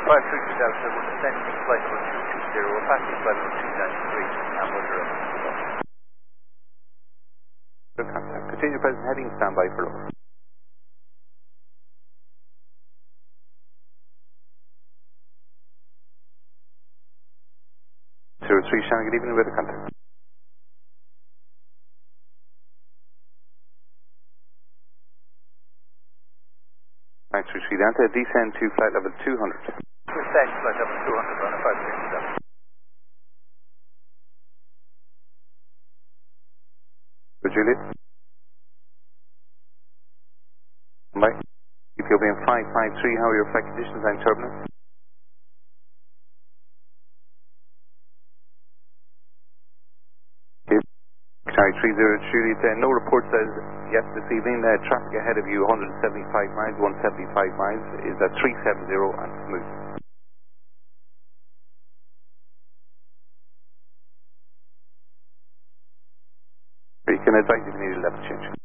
532 Delta, we're descending flight number 220, we're passing flight number 293, and we're direct. Contact. Continue present heading, standby for lower. 03 Shannon, good evening, weather contact. Max 33 Delta, descend to flight level 200. Descend flight level 200 on a 532 Delta. Good, Juliet. Bye. Ethiopian 553, how are your flight conditions and turbulence? Sorry, 30 Juliet, no report says yes this evening, traffic ahead of you 175 miles, 175 miles is at 370 and smooth. You can advise if you need a level change.